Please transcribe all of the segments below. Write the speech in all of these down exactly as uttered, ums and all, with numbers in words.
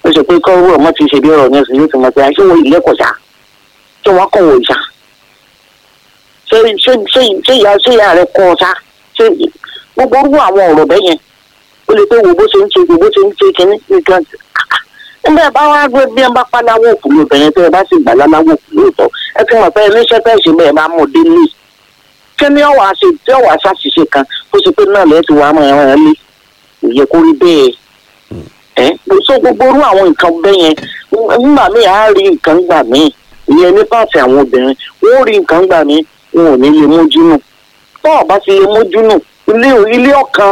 ó ṣe pé kọ́wọ́ ọmọ ti ṣe bí ọ̀rọ̀ ní ọ̀sìn yóò ti mọ̀ pé ṣé wọ́n ilé ẹ̀kọ́ ṣá ṣé wọ́n kọ̀ wọ̀ ṣá ṣé ṣé ṣé ṣé ìyá ṣé ìyá rẹ̀ kọ́ ṣá ṣé gbogbo orú àwọn ọ̀rọ̀ bẹ́ẹ̀ yẹn ó lè pé wo bó ṣe ń ṣe bó ṣe ń ṣe kínní nǹkan nígbà bá wá gbé bí ẹ bá pa láwọ̀ òkú lóbìnrin tẹ́ ẹ bá sì gbà láwọ̀ òkú lóòótọ́ ẹ ti mọ̀ pé iléeṣẹ́ tẹ́ ṣe bẹ́ẹ̀ bá mọ̀ délé kí ni ọ̀wà ṣe tí ọ̀wà ṣàṣìṣe kan tó ṣe pé náà lẹ́ẹ̀ ti wà á mọ̀ ẹ̀rọ ẹ̀ lé ìyẹ kó rí bẹ́ẹ̀ ẹ̀ so gbogbo orú àwọn nǹkan bẹ́ẹ̀ yẹn nígbà míì á rí nǹkan gbà míì ìyẹn ní pàṣẹ àwọn obìnrin wọ́n rí nǹkan gbà míì wọn ò ní lè mójú nù tó ọ̀bá ti lè mójú nù ilé ilé ọ̀kan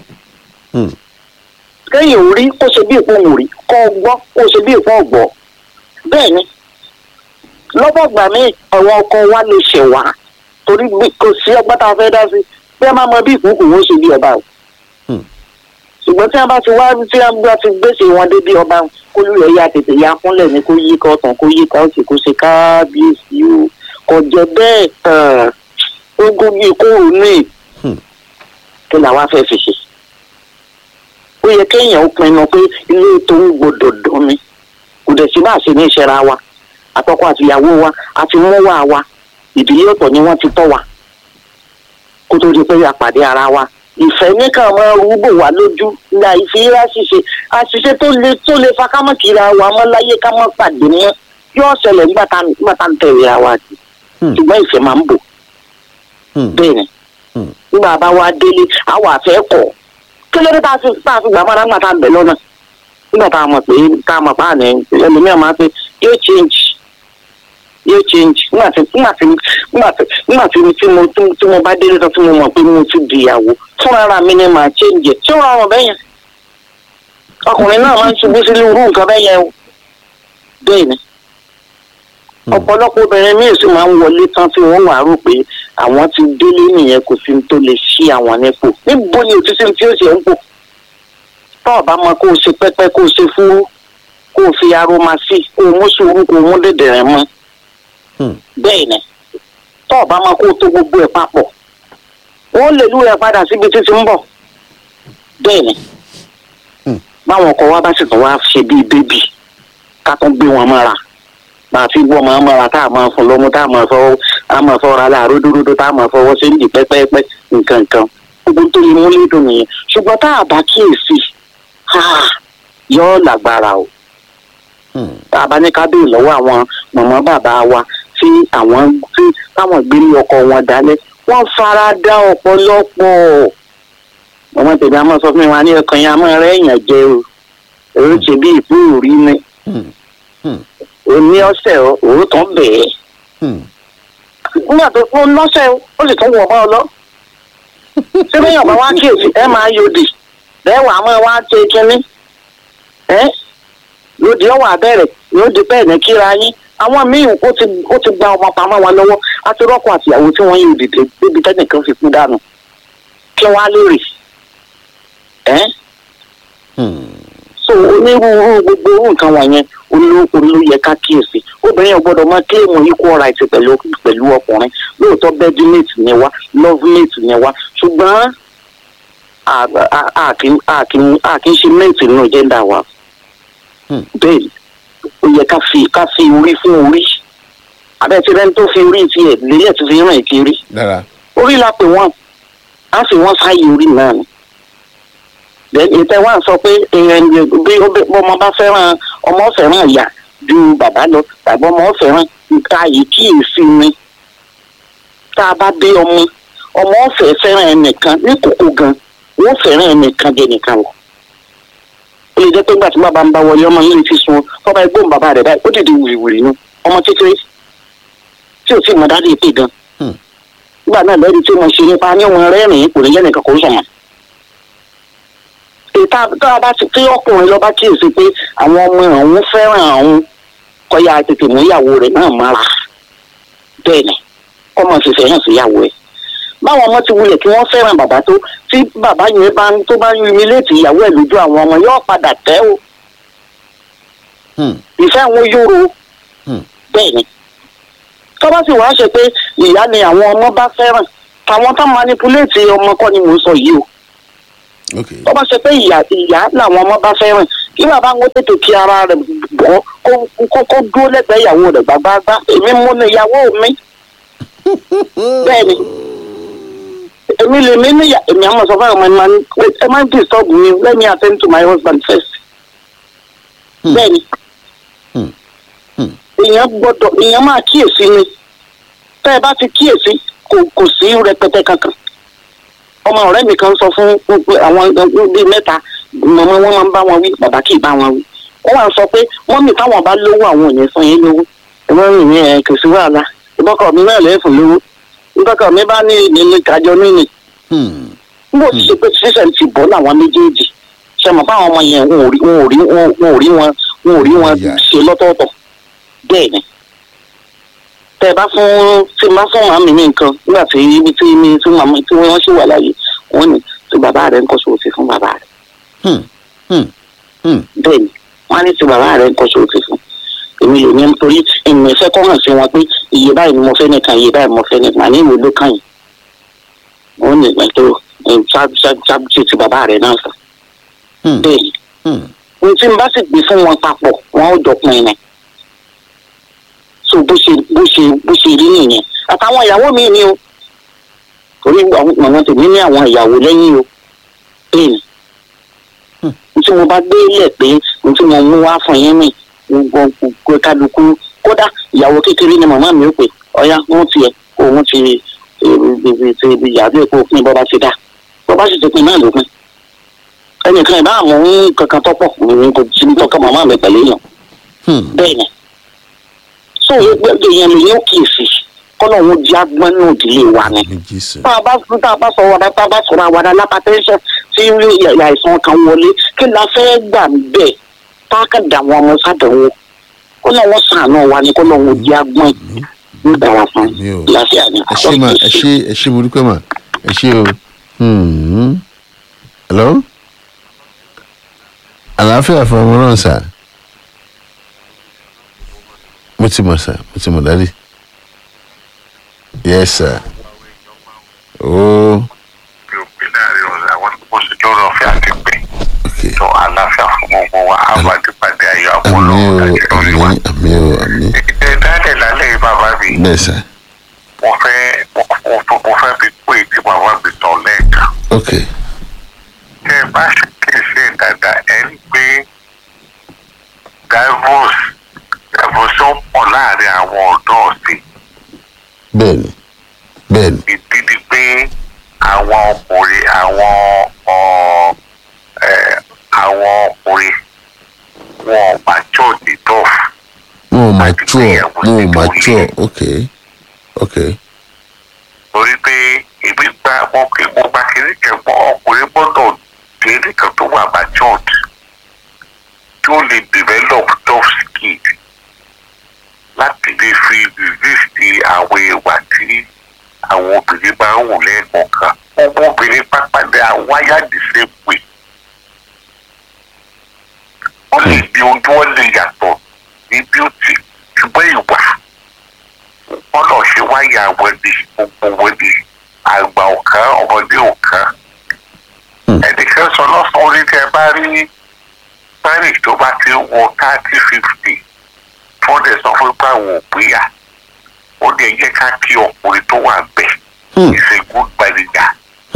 kẹ́yìn ò rí kó ṣe bí ìpò ò rí kọ́ gbọ́ kó ṣe bí ìpò ọ̀gbọ́ bẹ́ẹ̀ ni lọ́bọ̀gbà míì àwọn ọkọ wa lè ṣẹ̀ wá torí kò sí ọgbọ́n tá a fẹ́ dá sí bí ẹ máa mọ bí ìkúkú wọn ṣe bí ọba o ṣùgbọ́n tí a bá ti wá tí a bá ti gbèsè wọn dé bí ọba kó lulẹ̀ ya tètè ya kúnlẹ̀ ní kó yí kọ́ tán kó yí kọ́ sí kó ṣe kábíyèsí o kò jẹ́ bẹ́ẹ̀ tán ogún bíi kó o ní kí làwa fẹ́ fi ṣe ó yẹ kéèyàn ó pinnu pé ilé tó ń gbọdọ̀ dán ni kò dẹ̀ sí bá a ṣe ní ìṣẹ́ra wa àtọkọ àtìyàwó wa àti mọ́wá wa ìdílé ọ̀tọ̀ ni wọ́n ti tọ́ wa kó tó di pé a pàdé ara wa ìfẹ́ nìkan máa rúgbò wá lójú ní àìfi àṣìṣe àṣìṣe tó le tó le fa ká mọ̀ kíra wa mọ́ láyé ká mọ̀ pàdé mọ́ yóò ṣẹlẹ̀ nígbà tá à ń tẹ̀lé ra wa jù ṣùgbọ́n ìfẹ́ máa ń bò bẹ́ẹ̀ ni nígbà bá wa délé àwọn àfẹ́ kọ̀ kí ló dé tá a fi tá a fi gbà máa ń gbà tá a bẹ̀ lọ́nà nígbà tá a mọ̀ pé tá a mọ̀ pé àná ẹlòmíràn máa ń pè yóò change yóò change nígbà tí nígbà tí nígbà tí nígbà tí tí mo tí mo bá délé tán tí mo mọ̀ pé mo ti di ìyàwó fún ara mi ni màá change ẹ̀ tí ó rọrùn bẹ́ẹ̀ yẹn ọkùnrin náà máa ń ṣubú sí irú nǹkan bẹ́ẹ̀ yẹn o bẹ́ẹ̀ ni ọ̀pọ̀lọpọ̀ obìnrin míì sì máa ń wọlé tán tí wọ́n wà rò pé àwọn ti délé nìyẹn kò sí tó lè ṣí àwọn nípò níbo ni òtítí tí ó ṣe ń pò tọ́ ọ̀bá mọ kó o ṣe pẹ́pẹ́ kó o ṣe fúrú kó o fi aroma sí kó o mú sùúrù kó o mú dẹ̀dẹ̀rẹ̀ mọ́ bẹ́ẹ̀ ni tọ́ ọ̀bá mọ kó o tó gbogbo ẹ̀ papọ̀ wọ́n lè lú ẹ̀ padà síbi títí ń bọ̀ bẹ́ẹ̀ ni báwọn ọkọ wa bá sì tún wá ṣe bíi bébì ká tún gbé wọn mọ́ra máa fi gbọ́ máa mọ́ra tá a máa fún lọ́mú tá a máa fọwọ́ tá a máa fọwọ́ra láàárọ̀ dúdúdú tá a máa fọwọ́ sí ìdí pẹ́pẹ́pẹ́ nǹkan nǹkan gbogbo tó lè mú lédùn nìyẹn ṣùgbọ́n tá a bá kíyèsí yóò lágbára o tá a bá ní ká béèrè lọ́wọ́ àwọn màmá bàbá wa tí àwọn tí táwọn gbélé ọkọ wọn dálẹ̀ wọ́n fara dá ọ̀pọ̀lọpọ̀ ọmọ tèmi a máa sọ fún mi wá ní ọkàn yẹn a máa rẹ́ èèyàn jẹ o èrò ṣe bí ìpín òrí ni o ní ọ̀sẹ̀ òru tán bẹ̀ẹ́ nígbà tó fún lọ́sẹ̀ ó sì tún wọ̀ bá ọ lọ ṣé bẹ́ẹ̀ yàn bá wá kíyèsí ẹ máa yòdì bẹ́ẹ̀ wà á máa wá ṣe kínní ẹ lòdì ọ̀wọ̀ abẹ́rẹ́ yóò di bẹ́ẹ̀ ní kíra yín àwọn míì ó ti ó ti gba ọmọ pamọ́ wọn lọ́wọ́ àti rọ́pò àtìyàwó tí wọ́n yóò dìde débi tẹ́nìkan fi kú dànù kí wọ́n á lérè ẹ́ so onírúurú gbogbo irú nǹkan wọ̀nyẹn olú yẹ ká kíyèsí obìnrin ò gbọ́dọ̀ máa kílèmù equal right pẹ̀lú pẹ̀lú ọkùnrin lóòótọ́ bedmate ni wá lovemate ni wá ṣùgbọ́n a kì í ṣe mate nínú gender wa bẹ́ẹ̀ ó yẹ ká fi ká fi orí fún orí abẹ́tí rẹ́ni tó fi orí tiẹ̀ lélẹ̀ tó fi ràn kiri orí la pè wọ́n á sì wọ́n sáyé orí náà ni ìtẹ̀ wá sọ pé bí ọmọ bá fẹ́ràn ọmọ fẹ́ràn ìyá ju bàbá lọ tàbí ọmọ fẹ́ràn nǹka yìí kí èsì ni tá a bá dé ọmọ ọmọ ọ̀fẹ́ fẹ́ràn ẹnìkan ní kókó gan wọ́n fẹ́ràn ẹnìkan jẹ nìkan lọ. ó lè jẹ́ pé nígbà tí bàbá ń bá wọlé ọmọ yìí ti sun tọ́ba ẹgbọ́n bàbá rẹ̀ báyìí ó dìde wìrìwìrì nu ọmọ kékeré tí ò tí mọ̀ dáadé pé gan. nígbà náà lẹ́yìn tí mo ṣe nípa ní ọmọ rẹ́rìn-ín kò ní jẹ́ nìkan kò sọ̀mọ́ tá a bá ti tí ọkùnrin lọ bá kíyèsí pé àwọn ọmọ àwọn fẹ́ràn àwọn kọ́ya tètè mú ìyàwó rẹ̀ náà mára bẹ́ẹ̀ ni kọ́mọ sì fẹ́ràn sí ìyàwó ẹ̀. báwọn ọmọ ti wulẹ̀ kí wọ́n fẹ́ràn bàbá tó tí bàbá yẹn bá tó bá yún ilé tí ìyàwó ẹ̀ lójú àwọn ọmọ yóò padà tẹ́ o. ìfẹ́ wọn yóró bẹ́ẹ̀ ni. tó bá sì wá ṣe pé ìyá ni àwọn ọmọ bá fẹ́ràn táwọn tó manipulate ọmọ kọ́ ni mò ń sọ yìí o. tó bá ṣe pé ìyá ìyá làwọn ọmọ bá fẹ́ràn kí bàbá wọn tètè kí ara rẹ̀ bọ́ kó kó dúró lẹ́gbẹ̀ẹ́ ìyàwó rẹ̀ gbàgbàgbà èmi mú ní ìyàwó mi bẹ́ẹ̀ ni èmi lè mí níyà èmi àmọ̀ sọ fún ọmọ ẹ máa ń disturb me let me attend to my husband first bẹ́ẹ̀ ni èèyàn gbọ́dọ̀ èèyàn máa kíyèsí ni tẹ́ ẹ bá ti kíyèsí kò kò sí rẹpẹtẹ kankan ọmọ ọ̀rẹ́ mi kan sọ fún àwọn bíi mẹ́ta mọ̀mọ́ wọn máa ń bá wọn wí bàbá kì í bá wọn wí wọ́n wá sọ pé wọ́n mi táwọn bá lówó àwọn òyìn sọ yẹn lówó ìwọ́n rìn ní ẹ̀ kò sí wàhálà ìbọ́kọ̀ mi náà lẹ́fún lówó ìbọ́kọ̀ mi bá ní ìdílé kájọ nínú bó ti ṣe pé sísẹ̀ ti bọ́ láwọn méjèèjì ṣe mọ̀ fáwọn ọmọ yẹn wọn ò rí wọn ò rí wọn ò rí wọn wọn ò rí wọn ṣe lọ́tọ̀ọ̀tọ̀ bẹ́ẹ̀ ni tẹ bá fún tí bá fún màmí ní nǹkan nígbà tí ibi tí mi tí màmí tí wọ́n ṣì wà láàyè wọ́n ní tí bàbá rẹ̀ ń kọ́ sóòtì fún bàbá rẹ̀ bẹ́ẹ̀ ni wọ́n á ní tí bàbá rẹ̀ ń kọ́ sóòtì fún èmi lè ní nítorí èmi fẹ́ kọ́ hàn sí wọn pé iye báyìí ni mo fẹ́ nìkan iye báyìí mo fẹ́ nìkan àní ìwé ló kàn yín wọ́n ní ìgbà tó ṣáàbùtì tí bàbá rẹ̀ náà sọ bẹ́ẹ̀ ni ohun tí n bá sì gbé fún wọn papọ̀ wọn ò jọ pin ni so bó ṣe bó ṣe bó ṣe rí nìyẹn àtàwọn ìyàwó mi ni o torí àwọn tèmi ní àwọn ìyàwó lẹ́yìn o bẹ́ẹ̀ ni tí mo bá gbé lẹ̀ pé tí mo mú wá fún yín mi gbogbo kálukú kódà ìyàwó kékeré ni màmá mi ó pè ọ̀yá wọ́n tiẹ̀ òun ti ti ìyàwó èkó òpin bọ́ bá ti dá bọ́ bá sì ti pin náà ló pin ẹnìkan ìbá àwọn kankan tọ́pọ̀ ní kò sí ní tọ́ka màmá mi pẹ̀lú èèyàn bẹ́ẹ̀ ni so èèyàn lè yóò kíyèsí kọ́nà òun di agbọ́n ní òdìlé wa ni tá a bá tá a bá sọ wàdà tá a bá sọ̀rọ̀ àwàdà lápàtẹ́sẹ̀ tí àìsàn kan wọlé kí la fẹ́ gbà bẹ́ẹ̀ tá a kà dà wọn ọmọ sádẹ̀wọ̀ kọ́nà wọn sàánú wa ni kọ́nà òun di agbọ́n ní ìdára fún ìlàsíà ni. ẹ ṣé ma ẹ ṣé ẹ ṣé mo dúpẹ́ ma ẹ ṣé o. hello àlàáfíà fún ọmọ náà sà mo ti mọ̀ sà mo ti mọ̀ dárí yes sir ooo. mi ò gbé láàrin ọ̀la àwọn tó ṣe lọ́rọ̀ ọ̀fẹ́ àti pé tó àlàáfíà fún gbogbo wa àbájú pàdé ayọ̀ àpọ̀lọ́ àti lórí wa. àmì o àmì. ẹ dáadé lálẹ́ yìí bàbá mi. bẹ́ẹ̀ sà. mo fẹ́ mo fẹ́ fi pé tí bàbá mi tọ̀ lẹ́ẹ̀kan. ok. tẹ bá ṣe kéèsì dáadáa ẹ ń gbé divorce divorce pọ̀ láàrin àwọn ọ̀dọ́ ọ̀sìn. bẹ́ẹ̀ni bẹ́ẹ̀ni. ìdí ni pé àwọn ọkùnrin àwọn àwọn ọkùnrin wọn ò mature ní tọ́ọ̀fù. wọn ò mature wọn ò mature ok ok. torí pé ibi gba ọkùnrin mo gba kiri kẹ̀kọ́ ọkùnrin gbọ́dọ̀ dé nìkan tó wà matured tí ó lè develop tough skin láti lè fi resist àwọn ìwà tí àwọn obìnrin máa ń wù lẹ́ẹ̀kọ̀ọ̀kan. ọmọ obìnrin pápádé àwáyà the same way. wọ́n lè di ojú wọn lè yàtọ̀ ní beauty ṣùgbọ́n ìwà wọ́n lọ ṣe wáyà wẹ́dì gbogbo wẹ́dì àgbà ọ̀kan ọmọdé ọ̀kan. ẹnìkan sọ lọ́sàn-án orí tẹ bá rí marriage tó bá ti wọ thirty fifty fọ́dẹ̀ sọ fún pé àwọn òpínyà ó ní ẹjẹ́ ká kí ọkùnrin tó wà bẹ́ẹ̀ is a good manager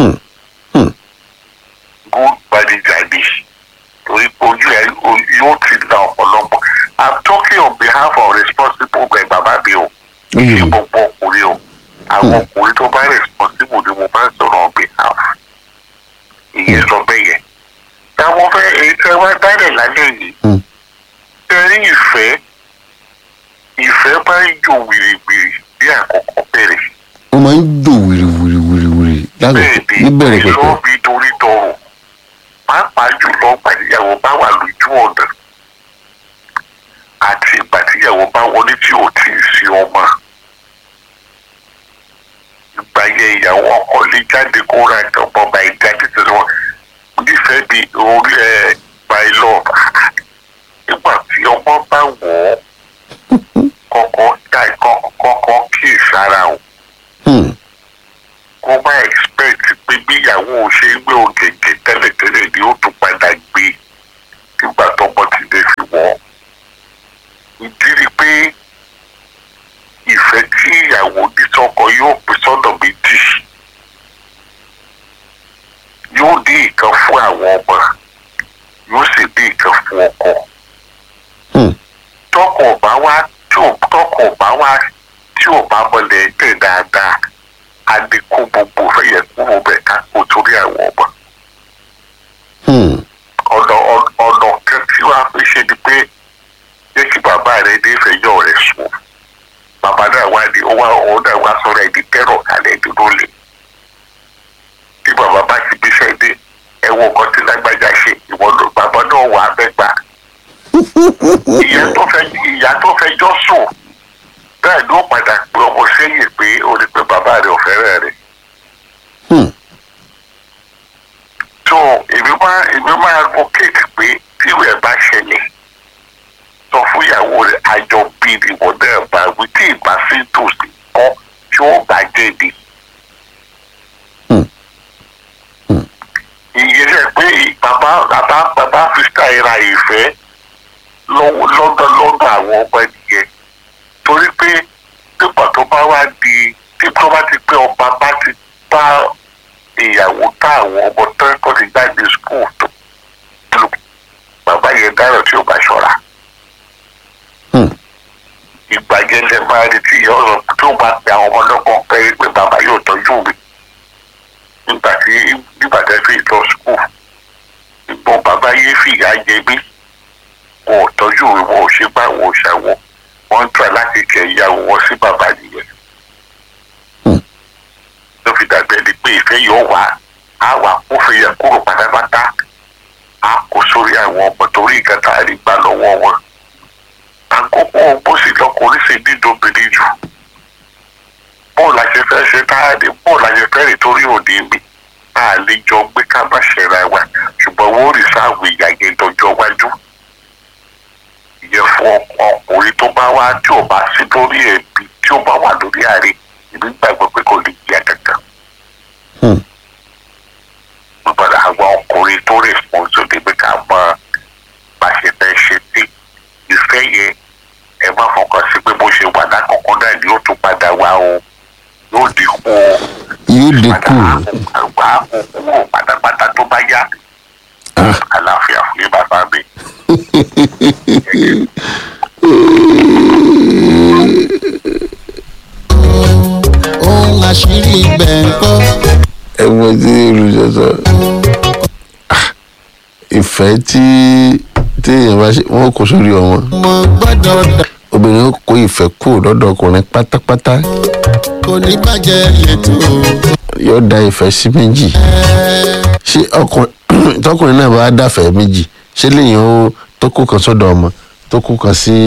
good manager ni torí ojú ẹ yóò ti na ọ̀pọ̀lọpọ̀. I'm talking on behalf of responsible guy bàbá mi o ṣe gbogbo ọkùnrin o àwọn ọkùnrin tó bá responsible ni mo bá ń sọ̀rọ̀ on behalf ìyẹn sọ bẹ́ẹ̀ yẹn. táwọn fẹ́ èyí tẹ́ wá dálẹ̀ lálẹ́ yìí tẹ́rí ìfẹ́ ìfẹ́ máa ń jò wìrìwìrì bí àkọ́kọ́ bẹ̀rẹ̀. ó máa ń jò wìrìwìrìwìrì lákòókò níbẹ̀rẹ̀ pẹ̀pẹ̀. bẹ́ẹ̀ ni ìṣòbí torí tọrọ pàápàá jùlọ gbàdíyàwó bá wà lójú ọ̀nà àti gbàdíyàwó bá wọlé tí ò tí ì sí ọmọ. ìgbà yẹn ìyàwó ọkọ lè jáde kó ra ìjọba ọba ìdá títí wọn nífẹ̀ẹ́ bí orí ẹ̀ by love. nígbà tí ọmọ bá wọ̀ ọ́ kọ́kọ́ dá kọ́kọ́ kí ìsara o. kó má expect pé bí ìyàwó ò ṣe ń gbé ògègè tẹ́lẹ̀tẹ́lẹ̀ ọkọ tọkọ ọba wa tí ò tọkọ ọba wa tí ò bá bọlẹ̀ tẹ̀ dáadáa adikó gbogbo fẹ́yẹ̀ kúrò bẹ̀ ká kó torí àwọn ọba. ọ̀nà ọ̀nà kẹtí wa fi ṣe ni pé jẹ́ kí bàbá rẹ̀ dé fẹ̀yọ̀ rẹ̀ sùn bàbá náà wá ní ó wá òun náà wá sọ̀rọ̀ ẹ̀dí tẹ́rọ̀ kálẹ̀ ẹ̀dí ló lè. tí bàbá bá ti bí sẹ́ dé ẹ̀wọ̀n kan tí lágbájá ṣe ìwọ̀n ló bàbá náà wà á mẹ́gbàá. ìyá tó fẹ́ ìyá tó fẹ́ jọ́ sùn bẹ́ẹ̀ ló padà pé ọmọ sẹ́yìn pé ó ní pé bàbá rẹ̀ ò fẹ́rẹ̀ rẹ̀. so èmi máa èmi máa ro kéèkì pé tí ìwé ẹ̀ bá ṣẹlẹ̀ sọ fún ìyàwó rẹ̀ àjọ bíi ìwọ̀n náà bá wí tí ìbá sí tòsí kọ́ tí ó bá jẹ̀bi. ìyẹn rẹ̀ pé bàbá bàbá bàbá fi ṣàìra ìfẹ́ lọ́dọ̀ lọ́dọ̀ àwọn ọmọ ẹnìyẹn torí pé nígbà tó bá wá di tí tó bá ti pé ọba bá ti bá ìyàwó tá àwọn ọmọ tán kọ́ ti jáde skul tó lù bàbá yẹn dárò tí ó bá ṣọ́ra. ìgbàgẹ́lẹ̀ máa rí ti yọ ọ̀rọ̀ tó bá pe àwọn ọmọ lọ́kàn pé pé bàbá yóò tọ́jú mi nígbà tí nígbà tí fi lọ skul ìgbọ́n bàbá yẹn fìyà jẹ mí wọn ò tọ́jú mi wọn ò ṣe bá wọn ò ṣàwọ̀ wọ́n ń tọ́ láti kẹ ìyàwó wọn sí bàbá nìyẹn. ló fi dàbí ẹni pé ìfẹ́ yóò wá á wà kó fi yẹ kúrò pátápátá á kó sórí àwọn ọmọ torí nǹkan tá a rí gbà lọ́wọ́ wọn. àkókò bó sì lọkùnrin sì dídò obìnrin jù. bóò la ṣe fẹ́ ṣe táàdì bóò la ṣe fẹ́ rí torí òde mi a lè jọ gbé ká má ṣẹra wa ṣùgbọ́n wọ́n rí sáàwù ìyá yẹn lọ́jọ́ iwájú. ìyẹn fún ọkùnrin tó bá wá tí ò bá sí lórí ẹbí tí ò bá wà lórí ààrẹ ìbí gbàgbọ́ pé kò lè jẹ́ kankan. gbọ́dọ̀ àwọn ọkùnrin tó responsible pé ká mọ bá ṣe fẹ́ ṣe sí ìfẹ́ yẹn ẹ má fọkàn sí pé bó ṣe wà lákòókò náà ni yóò tún padà wá o yóò dínkù o yóò dínkù àgbà àkókò pátápátá tó bá yá àlàáfíà fún yín bàbá mi. ohun àṣírí ibẹ̀ ń kọ́. ẹ mọ tí olùsọsọ ìfẹ́ tí téèyàn bá ṣe wọ́n kó sórí ọmọ mo gbọ́dọ̀ dà. obìnrin ó kó ìfẹ́ kúrò lọ́dọ̀ ọkùnrin pátápátá kò ní bàjẹ́ ètò. yóò da ìfẹ́ sí méjì ṣé ọkùnrin tọkùnrin náà bá dáfẹ́ méjì ṣé lèyìn ó tó kó kan sọ́dọ̀ ọmọ tó kó kan sí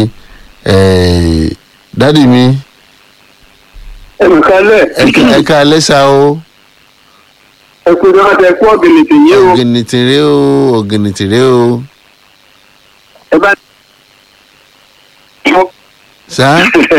dádì mi. ẹnì kan lẹ. ẹ ká alẹ́ sá o. ẹ kú ní wọn tẹ kú ọ̀gìnìtì yìí o. ọ̀gìnìtì rẹ o ọ̀gìnìtì rẹ o. ẹ bá. sá.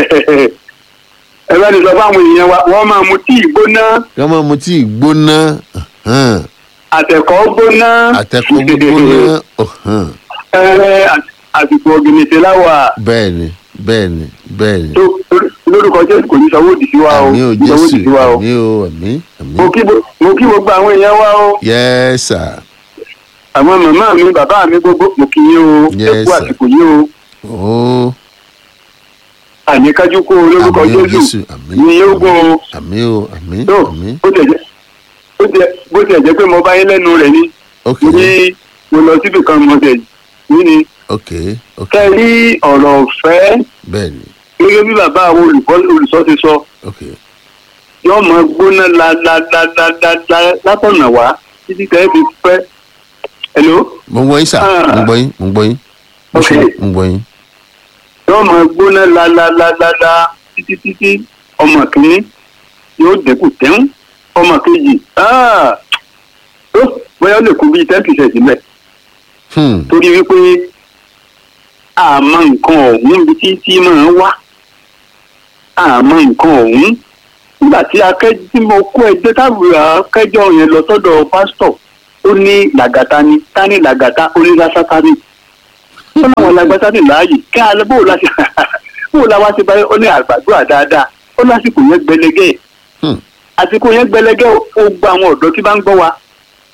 ẹ bá ní sọ fáwọn èèyàn wa wọ́n máa mu tíì gbóná. wọ́n máa mu tíì gbóná. àtẹ̀kọ́ gbóná. àtẹ̀kọ́ gbóná. ẹ àsìkò ọ̀gìnìtì láwà. bẹ́ẹ̀ni bẹ́ẹ̀ni bẹ́ẹ̀ni. tó lórúkọ jésù kò ní sanwó òdì sí wa o. àmì ò jésù àmì ò àmì àmì. mo kí gbogbo àwọn èèyàn wa o. yes sir. àwọn màmá mi bàbá mi gbogbo mo kí yín o. ẹ kú àsìkò yín o. ooo. àní kájú kó lórúkọ jésù ní yógún o. àmì o àmì àmì. bó tiẹ̀ jẹ́ pé mo bá yín lẹ́nu rẹ̀ ni. ok ní mo lọ síbi kan mo tẹ̀ yín ni. ok ok. kẹ́ ẹ rí ọ̀rọ̀ ọ̀fẹ́. bẹ́ẹ̀ni. gẹ́gẹ́ bí bàbá àwọn olùsọ ti sọ. ok. yóò máa gbóná ládàdàdàdà látọ̀nà wá títí tẹ́ ẹ fi pẹ́. hello. mo ń gbọ́ yín sà mo ń gbọ́ yín mo ń gbọ́ yín. ok mo ń gbọ́ yín. yóò máa gbóná ládàdàdà títí títí ọmọ kìíní yóò dẹ́kun tẹ́hún ọmọ kejì tó bóyá ó lè kú bíi ten percent sílẹ̀. torí wípé àmọ́ nǹkan ọ̀hún ibi tí tí máa ń wá àmọ́ nǹkan ọ̀hún nígbà tí akẹ́jọ́ tí mo kó ẹgbẹ́ tábìlì akẹ́jọ́ yẹn lọ sọ́dọ̀ pásítọ̀ ó ní làgàtà ni tá ní làgàtà ó ní lásátá ni ó láwọn lágbàtà ní láàyè kí alẹ́ bó la ṣe bó la wá ṣe báyìí ó ní àgbàdúrà dáadáa ó lásìkò yẹn gbẹlẹgẹ́ àsìkò yẹn gbẹlẹgẹ́ ó gba àwọn ọ̀dọ́ tí bá ń gbọ́ wa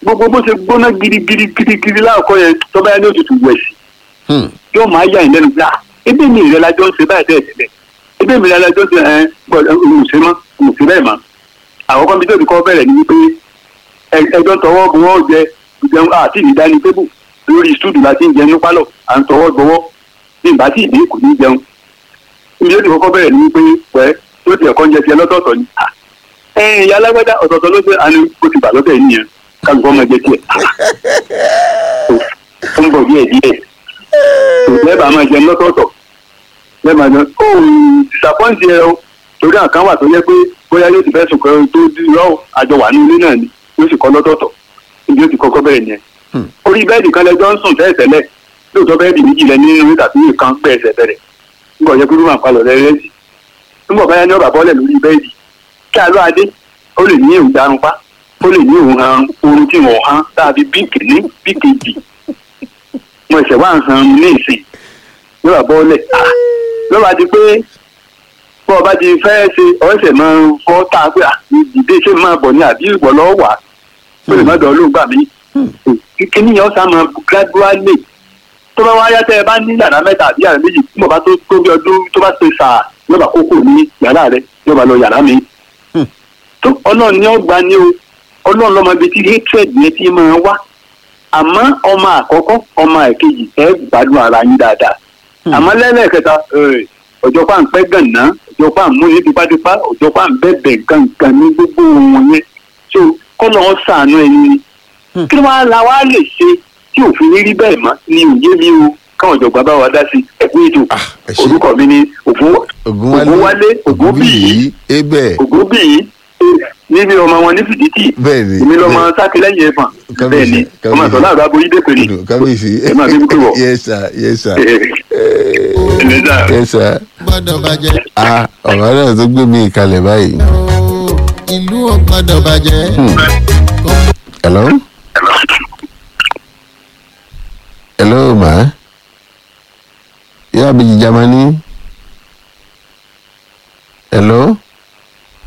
gbogbo bó ṣe gbóná girigiri girigiri láàkọ́ yẹn tọ́ba yẹn ní òtútù wẹ̀ sí yóò máa yà yín lẹ́nu gbà ebi mi ìrẹ́lá jọ ń ṣe báyìí tẹ̀ sílẹ̀ ebi mi ìrẹ́lá jọ ń ṣe ẹ̀ ǹṣe mọ́ ǹṣe bẹ́ẹ̀ mọ́ àwọn kan bí tó ti kọ́ bẹ̀rẹ̀ ní wípé ẹjọ́ tọwọ́ gbowó jẹ jẹun àti ìdání tébù lórí stúdù láti ń jẹun ní pálọ̀ à ń tọwọ́ gbowó ní ìgbà tí ìdí kò ní jẹun ibi tó ti kọ́kọ́ bẹ̀rẹ̀ ní wípé pẹ́ tó ti ẹ̀kọ́ ń jẹ tiẹ̀ lọ́tọ̀ọ̀tọ̀ ni ẹ̀yìn ìyá alágbádá ọ̀tọ̀ọ̀tọ̀ ló ṣe àní kó ti bà lọ́tẹ̀ yìí yẹn kálukọ́ máa jẹ tiẹ̀ ó ń bọ̀ díẹ̀ díẹ̀ lẹ́bàá máa jẹun lọ́tọ̀ọ̀tọ̀ lẹ́bàá jẹun ó disappoint ẹ o torí àkàn wà tó yẹ pé bóyá yóò ti fẹ́ sùn kan tó lọ́wọ́ àjọ wà ní ilé náà ni yóò sì kọ́ lọ́tọ̀ọ̀tọ̀ ibi yóò ti kọ́kọ́ bẹ̀rẹ̀ nìyẹn orí bẹ́ẹ̀dì kan lẹ́jọ́ ń sùn tẹ́lẹ̀ tẹ́lẹ̀ lóòótọ́ bẹ́ẹ̀dì méjì lẹ nínú tàbí nǹkan pẹ́ ẹsẹ̀ bẹ̀rẹ̀ nígbà yẹ kúrú máa palọ̀ lẹ́rẹ́sì nígbà báyá ní ọ̀bà bọ́ọ̀lẹ̀ lórí bẹ́ẹ̀dì kí alọ́ adé ó lè ní òun darunpá ó lè ní òun han oorun tí wọ́n han tàbí bí kìíní bí kejì mo ẹ̀sẹ̀ wá ń han ní ìsìn lọ́wọ́ bọ́ọ̀lẹ̀ lọ́wọ́ di pé bọ́ ọba ti fẹ́ ṣe ọ̀ẹ́sẹ̀ máa ń fọ́ tá a pé ìdílé ṣe máa bọ̀ ní àbí ìwọ̀ lọ́wọ́ wà ó lè má dọ̀ ọ́ gbà mí kíní yẹn ó sá máa gradually tó bá wáyá tẹ́ ẹ bá ní yàrá mẹ́ta àbí yàrá méjì tí mo bá tó tóbi ọdún tó bá ṣe sàá yóò bá kókó ní yàrá rẹ yóò bá lọ yàrá mi. tó ọlọ́run ní ọgbà ni o ọlọ́run lọ́mọ ibi tí hatred yẹn ti máa wá àmọ́ ọmọ àkọ́kọ́ ọmọ ẹ̀kejì ẹ gbádùn ara yín dáadáa àmọ́ lẹ́lẹ́kẹta ọjọ́ pa ń pẹ́ gànná ọjọ́ pa ń mú yín tipátipá ọjọ́ pa ń bẹ̀bẹ̀ gangan ní gbogbo wọn yẹn tó kọ́nà ọ́ sànú ẹni ni kí wọ́n la wá lè ṣe tí òfin ní rí bẹ́ẹ̀ mọ́ ní òye mi o káwọn ìjọba bá wa dá sí ẹ̀kú ètò orúkọ mi ni Ògúnwálé Ògúnbíyì Ògúnbíyì níbi ọmọ wọn ní fìdítì èmi lọ́mọ sákìlẹ́yìn ẹ̀fọn bẹ́ẹ̀ ni ọmọ àtọ́lá àgbà borí dẹ́pẹ̀lẹ́ ẹ̀ máa fi kúkú wọ̀. yes sir yes sir ẹ̀ẹ́dẹ́gbẹ̀ta. yes sir gbọ́dọ̀ bàjẹ́. ah ọ̀rọ̀ náà tó gbé mi kalẹ̀ báyìí. ìlú ò gbọ́dọ̀ bàjẹ́. hello hello ma yóò bí Germany hello